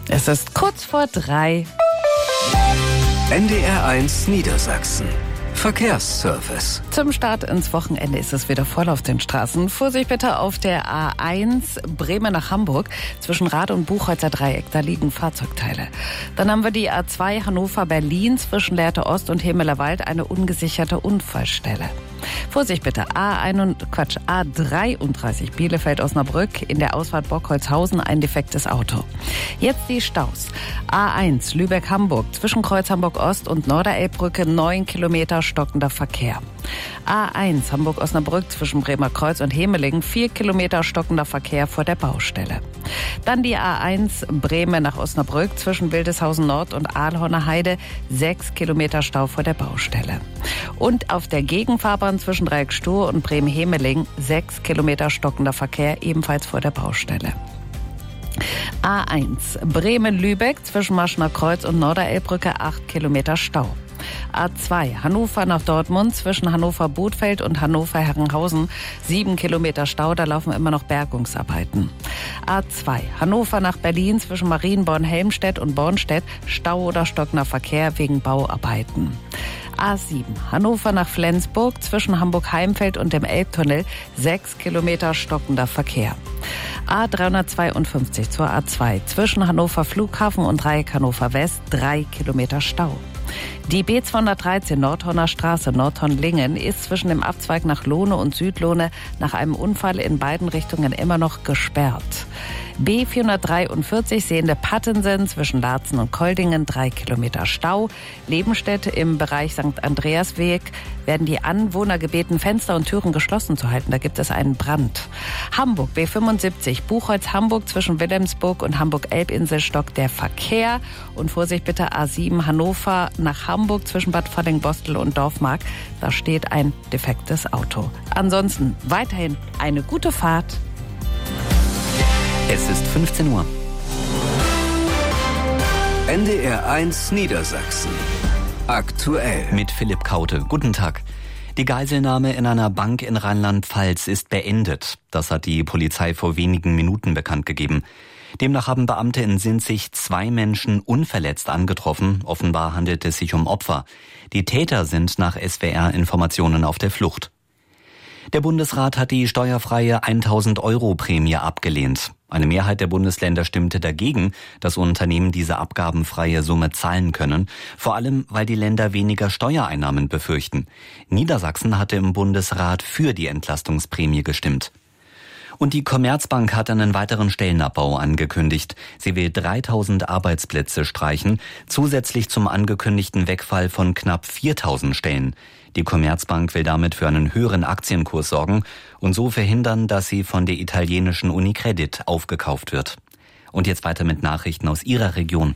Es ist kurz vor 3. NDR1 Niedersachsen. Verkehrsservice. Zum Start ins Wochenende ist es wieder voll auf den Straßen. Vorsicht bitte auf der A1 Bremen nach Hamburg. Zwischen Rad- und Buchholzer Dreieck, da liegen Fahrzeugteile. Dann haben wir die A2 Hannover-Berlin zwischen Lehrte Ost und Hemelerwald, eine ungesicherte Unfallstelle. Vorsicht bitte, A33 Bielefeld-Osnabrück, in der Ausfahrt Bockholzhausen ein defektes Auto. Jetzt die Staus. A1 Lübeck-Hamburg, zwischen Kreuz Hamburg-Ost und Norderelbbrücke 9 Kilometer stockender Verkehr. A1 Hamburg-Osnabrück, zwischen Bremer Kreuz und Hemelingen 4 Kilometer stockender Verkehr vor der Baustelle. Dann die A1 Bremen nach Osnabrück, zwischen Wildeshausen Nord und Aalhorner Heide 6 Kilometer Stau vor der Baustelle. Und auf der Gegenfahrbahn zwischen Dreieck-Stur und Bremen-Hemeling 6 Kilometer stockender Verkehr, ebenfalls vor der Baustelle. A1 Bremen-Lübeck, zwischen Maschner Kreuz und Norderelbbrücke 8 Kilometer Stau. A2 Hannover nach Dortmund, zwischen Hannover-Bothfeld und Hannover-Herrenhausen 7 Kilometer Stau, da laufen immer noch Bergungsarbeiten. A2 Hannover nach Berlin, zwischen Marienborn-Helmstedt und Bornstedt Stau oder stockender Verkehr wegen Bauarbeiten. A7 Hannover nach Flensburg, zwischen Hamburg-Heimfeld und dem Elbtunnel 6 Kilometer stockender Verkehr. A352 zur A2, zwischen Hannover Flughafen und Dreieck Hannover West 3 Kilometer Stau. Die B213 Nordhorner Straße Nordhorn-Lingen ist zwischen dem Abzweig nach Lohne und Südlohne nach einem Unfall in beiden Richtungen immer noch gesperrt. B443 Sehende Pattensen zwischen Laatzen und Koldingen 3 Kilometer Stau. Lebenstedt im Bereich St. Andreasweg werden die Anwohner gebeten, Fenster und Türen geschlossen zu halten. Da gibt es einen Brand. Hamburg B75 Buchholz-Hamburg zwischen Wilhelmsburg und Hamburg-Elbinsel stockt der Verkehr. Und Vorsicht bitte A7 Hannover nach Hamburg zwischen Bad Falling-Bostel und Dorfmark. Da steht ein defektes Auto. Ansonsten weiterhin eine gute Fahrt. Es ist 15 Uhr. NDR1 Niedersachsen. Aktuell. Mit Philipp Kaute. Guten Tag. Die Geiselnahme in einer Bank in Rheinland-Pfalz ist beendet. Das hat die Polizei vor wenigen Minuten bekannt gegeben. Demnach haben Beamte in Sinzig 2 Menschen unverletzt angetroffen. Offenbar handelt es sich um Opfer. Die Täter sind nach SWR-Informationen auf der Flucht. Der Bundesrat hat die steuerfreie 1.000-Euro-Prämie abgelehnt. Eine Mehrheit der Bundesländer stimmte dagegen, dass Unternehmen diese abgabenfreie Summe zahlen können, vor allem weil die Länder weniger Steuereinnahmen befürchten. Niedersachsen hatte im Bundesrat für die Entlastungsprämie gestimmt. Und die Commerzbank hat einen weiteren Stellenabbau angekündigt. Sie will 3.000 Arbeitsplätze streichen, zusätzlich zum angekündigten Wegfall von knapp 4.000 Stellen. Die Commerzbank will damit für einen höheren Aktienkurs sorgen und so verhindern, dass sie von der italienischen Unicredit aufgekauft wird. Und jetzt weiter mit Nachrichten aus Ihrer Region.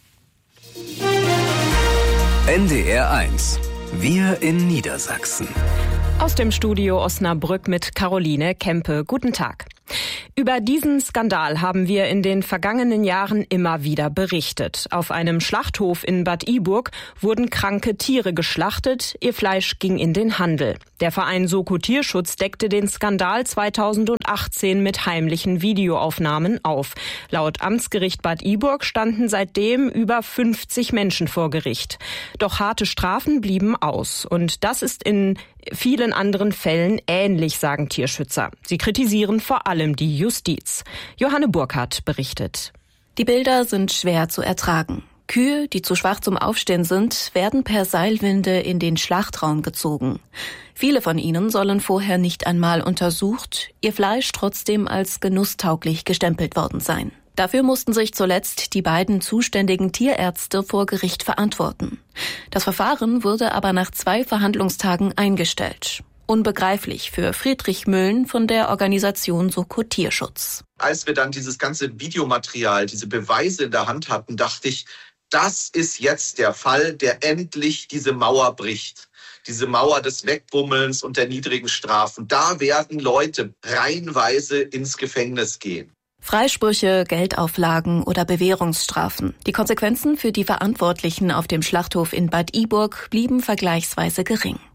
NDR1. Wir in Niedersachsen. Aus dem Studio Osnabrück mit Caroline Kempe. Guten Tag. Über diesen Skandal haben wir in den vergangenen Jahren immer wieder berichtet. Auf einem Schlachthof in Bad Iburg wurden kranke Tiere geschlachtet, ihr Fleisch ging in den Handel. Der Verein Soko Tierschutz deckte den Skandal 2018 mit heimlichen Videoaufnahmen auf. Laut Amtsgericht Bad Iburg standen seitdem über 50 Menschen vor Gericht. Doch harte Strafen blieben aus. Und das ist in vielen anderen Fällen ähnlich, sagen Tierschützer. Sie kritisieren vor allem die Justiz. Johanne Burkhardt berichtet. Die Bilder sind schwer zu ertragen. Kühe, die zu schwach zum Aufstehen sind, werden per Seilwinde in den Schlachtraum gezogen. Viele von ihnen sollen vorher nicht einmal untersucht, ihr Fleisch trotzdem als genusstauglich gestempelt worden sein. Dafür mussten sich zuletzt die beiden zuständigen Tierärzte vor Gericht verantworten. Das Verfahren wurde aber nach 2 Verhandlungstagen eingestellt. Unbegreiflich für Friedrich Müllen von der Organisation Soko Tierschutz. Als wir dann dieses ganze Videomaterial, diese Beweise in der Hand hatten, dachte ich, das ist jetzt der Fall, der endlich diese Mauer bricht. Diese Mauer des Wegbummelns und der niedrigen Strafen. Da werden Leute reihenweise ins Gefängnis gehen. Freisprüche, Geldauflagen oder Bewährungsstrafen. Die Konsequenzen für die Verantwortlichen auf dem Schlachthof in Bad Iburg blieben vergleichsweise gering.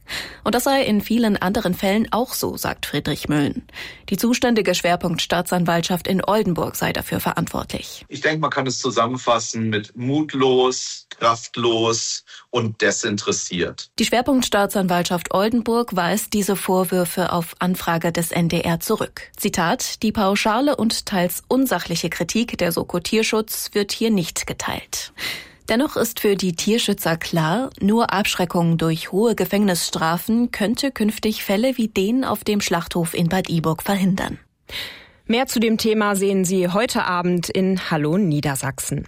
Und das sei in vielen anderen Fällen auch so, sagt Friedrich Müllen. Die zuständige Schwerpunktstaatsanwaltschaft in Oldenburg sei dafür verantwortlich. Ich denke, man kann es zusammenfassen mit mutlos, kraftlos und desinteressiert. Die Schwerpunktstaatsanwaltschaft Oldenburg weist diese Vorwürfe auf Anfrage des NDR zurück. Zitat: Die pauschale und teils unsachliche Kritik der Soko Tierschutz wird hier nicht geteilt. Dennoch ist für die Tierschützer klar, nur Abschreckung durch hohe Gefängnisstrafen könnte künftig Fälle wie den auf dem Schlachthof in Bad Iburg verhindern. Mehr zu dem Thema sehen Sie heute Abend in Hallo Niedersachsen.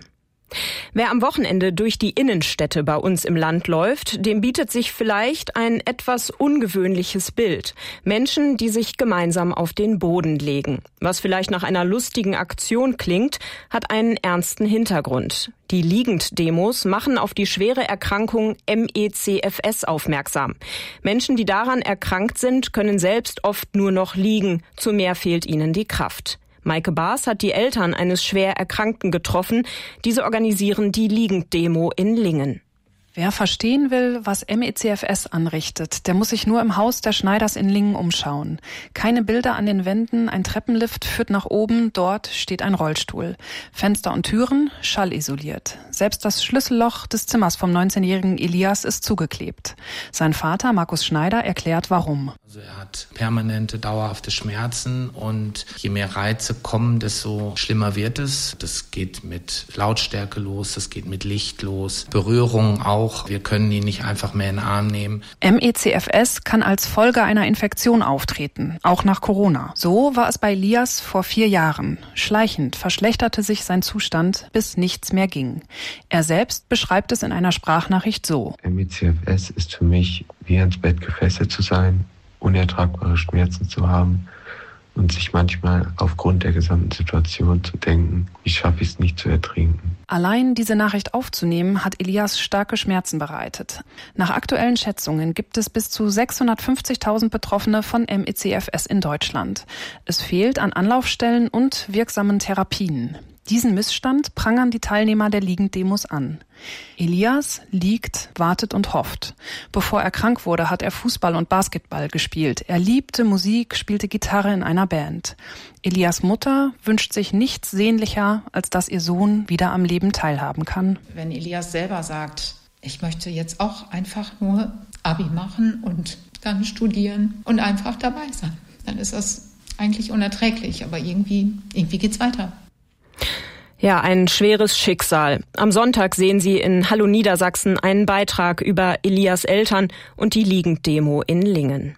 Wer am Wochenende durch die Innenstädte bei uns im Land läuft, dem bietet sich vielleicht ein etwas ungewöhnliches Bild. Menschen, die sich gemeinsam auf den Boden legen. Was vielleicht nach einer lustigen Aktion klingt, hat einen ernsten Hintergrund. Die Liegend-Demos machen auf die schwere Erkrankung MECFS aufmerksam. Menschen, die daran erkrankt sind, können selbst oft nur noch liegen. Zu mehr fehlt ihnen die Kraft. Maike Baas hat die Eltern eines schwer Erkrankten getroffen. Diese organisieren die Liegend-Demo in Lingen. Wer verstehen will, was MECFS anrichtet, der muss sich nur im Haus der Schneiders in Lingen umschauen. Keine Bilder an den Wänden, ein Treppenlift führt nach oben, dort steht ein Rollstuhl. Fenster und Türen schallisoliert. Selbst das Schlüsselloch des Zimmers vom 19-jährigen Elias ist zugeklebt. Sein Vater, Markus Schneider, erklärt warum. Also er hat permanente, dauerhafte Schmerzen und je mehr Reize kommen, desto schlimmer wird es. Das geht mit Lautstärke los, das geht mit Licht los, Berührung auch. Wir können ihn nicht einfach mehr in den Arm nehmen. MECFS kann als Folge einer Infektion auftreten, auch nach Corona. So war es bei Elias vor 4 Jahren. Schleichend verschlechterte sich sein Zustand, bis nichts mehr ging. Er selbst beschreibt es in einer Sprachnachricht so. MECFS ist für mich wie ans Bett gefesselt zu sein, unertragbare Schmerzen zu haben und sich manchmal aufgrund der gesamten Situation zu denken, wie schaffe ich es nicht zu ertrinken. Allein diese Nachricht aufzunehmen, hat Elias starke Schmerzen bereitet. Nach aktuellen Schätzungen gibt es bis zu 650.000 Betroffene von MECFS in Deutschland. Es fehlt an Anlaufstellen und wirksamen Therapien. Diesen Missstand prangern die Teilnehmer der Liegend-Demos an. Elias liegt, wartet und hofft. Bevor er krank wurde, hat er Fußball und Basketball gespielt. Er liebte Musik, spielte Gitarre in einer Band. Elias' Mutter wünscht sich nichts sehnlicher, als dass ihr Sohn wieder am Leben teilhaben kann. Wenn Elias selber sagt, ich möchte jetzt auch einfach nur Abi machen und dann studieren und einfach dabei sein, dann ist das eigentlich unerträglich, aber irgendwie geht's weiter. Ja, ein schweres Schicksal. Am Sonntag sehen Sie in Hallo Niedersachsen einen Beitrag über Elias' Eltern und die Liegend-Demo in Lingen.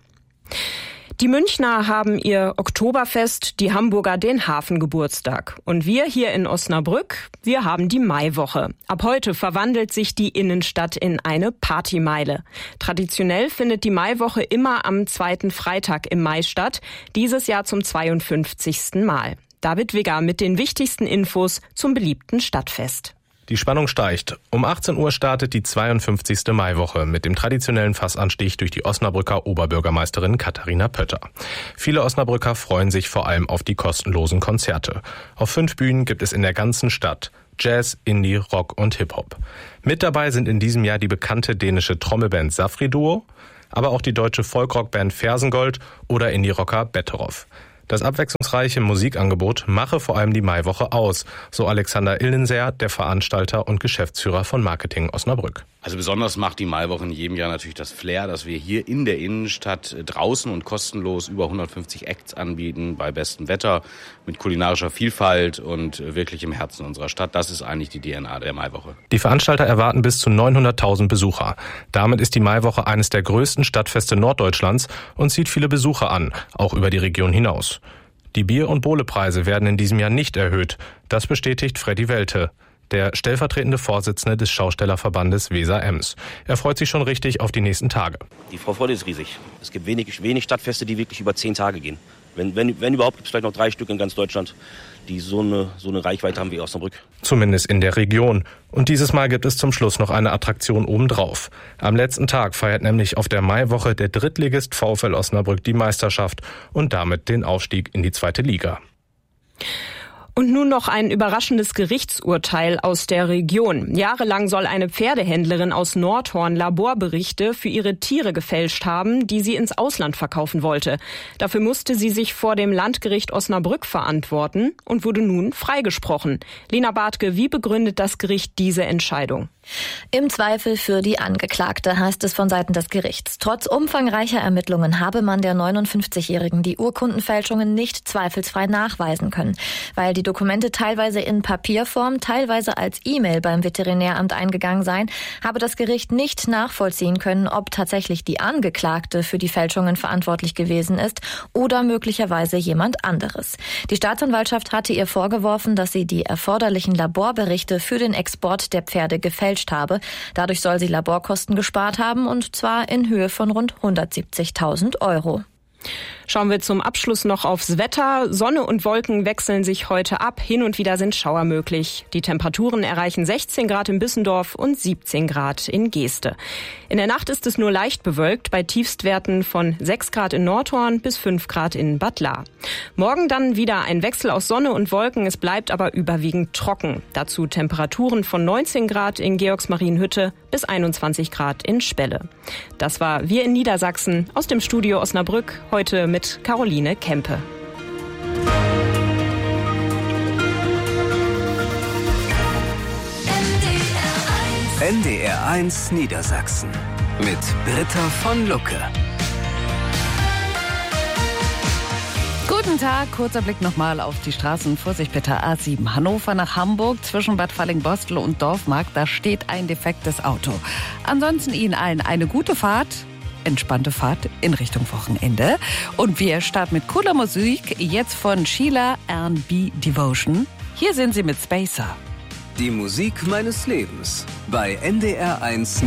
Die Münchner haben ihr Oktoberfest, die Hamburger den Hafengeburtstag. Und wir hier in Osnabrück, wir haben die Maiwoche. Ab heute verwandelt sich die Innenstadt in eine Partymeile. Traditionell findet die Maiwoche immer am 2. Freitag im Mai statt, dieses Jahr zum 52. Mal. David Wigger mit den wichtigsten Infos zum beliebten Stadtfest. Die Spannung steigt. Um 18 Uhr startet die 52. Maiwoche mit dem traditionellen Fassanstich durch die Osnabrücker Oberbürgermeisterin Katharina Pötter. Viele Osnabrücker freuen sich vor allem auf die kostenlosen Konzerte. Auf 5 Bühnen gibt es in der ganzen Stadt Jazz, Indie, Rock und Hip-Hop. Mit dabei sind in diesem Jahr die bekannte dänische Trommelband Safri Duo, aber auch die deutsche Folkrockband Fersengold oder Indie-Rocker Betteroff. Das abwechslungsreiche Musikangebot mache vor allem die Maiwoche aus, so Alexander Illenseer, der Veranstalter und Geschäftsführer von Marketing Osnabrück. Also besonders macht die Maiwoche in jedem Jahr natürlich das Flair, dass wir hier in der Innenstadt draußen und kostenlos über 150 Acts anbieten, bei bestem Wetter, mit kulinarischer Vielfalt und wirklich im Herzen unserer Stadt. Das ist eigentlich die DNA der Maiwoche. Die Veranstalter erwarten bis zu 900.000 Besucher. Damit ist die Maiwoche eines der größten Stadtfeste Norddeutschlands und zieht viele Besucher an, auch über die Region hinaus. Die Bier- und Bowlepreise werden in diesem Jahr nicht erhöht. Das bestätigt Freddy Welte, der stellvertretende Vorsitzende des Schaustellerverbandes Weser-Ems. Er freut sich schon richtig auf die nächsten Tage. Die Vorfreude ist riesig. Es gibt wenig Stadtfeste, die wirklich über 10 Tage gehen. Wenn überhaupt, gibt es vielleicht noch 3 Stück in ganz Deutschland, die so eine Reichweite haben wie Osnabrück. Zumindest in der Region. Und dieses Mal gibt es zum Schluss noch eine Attraktion obendrauf. Am letzten Tag feiert nämlich auf der Maiwoche der Drittligist VfL Osnabrück die Meisterschaft und damit den Aufstieg in die 2. Liga. Und nun noch ein überraschendes Gerichtsurteil aus der Region. Jahrelang soll eine Pferdehändlerin aus Nordhorn Laborberichte für ihre Tiere gefälscht haben, die sie ins Ausland verkaufen wollte. Dafür musste sie sich vor dem Landgericht Osnabrück verantworten und wurde nun freigesprochen. Lena Bartke, wie begründet das Gericht diese Entscheidung? Im Zweifel für die Angeklagte, heißt es von Seiten des Gerichts. Trotz umfangreicher Ermittlungen habe man der 59-Jährigen die Urkundenfälschungen nicht zweifelsfrei nachweisen können. Weil die Dokumente teilweise in Papierform, teilweise als E-Mail beim Veterinäramt eingegangen seien, habe das Gericht nicht nachvollziehen können, ob tatsächlich die Angeklagte für die Fälschungen verantwortlich gewesen ist oder möglicherweise jemand anderes. Die Staatsanwaltschaft hatte ihr vorgeworfen, dass sie die erforderlichen Laborberichte für den Export der Pferde gefälscht habe. Dadurch soll sie Laborkosten gespart haben, und zwar in Höhe von rund 170.000 €. Schauen wir zum Abschluss noch aufs Wetter. Sonne und Wolken wechseln sich heute ab. Hin und wieder sind Schauer möglich. Die Temperaturen erreichen 16 Grad in Bissendorf und 17 Grad in Geeste. In der Nacht ist es nur leicht bewölkt bei Tiefstwerten von 6 Grad in Nordhorn bis 5 Grad in Bad Lahr. Morgen dann wieder ein Wechsel aus Sonne und Wolken. Es bleibt aber überwiegend trocken. Dazu Temperaturen von 19 Grad in Georgsmarienhütte bis 21 Grad in Spelle. Das war Wir in Niedersachsen aus dem Studio Osnabrück. Heute mit Caroline Kempe. NDR1 Niedersachsen mit Britta von Lucke. Guten Tag, kurzer Blick nochmal auf die Straßen. Vorsicht bitte, A7 Hannover nach Hamburg zwischen Bad Fallingbostel und Dorfmark. Da steht ein defektes Auto. Ansonsten Ihnen allen eine gute Fahrt. Entspannte Fahrt in Richtung Wochenende. Und wir starten mit cooler Musik, jetzt von Sheila R&B Devotion. Hier sind sie mit Spacer. Die Musik meines Lebens bei NDR1